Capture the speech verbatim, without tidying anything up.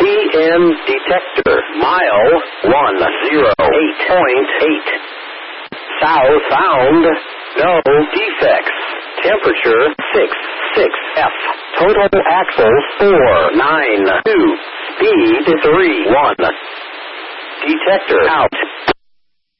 P M detector. Mile one oh eight point eight. South bound. No defects. Temperature six six F. Total axles four nine two. Speed three one. Detector out.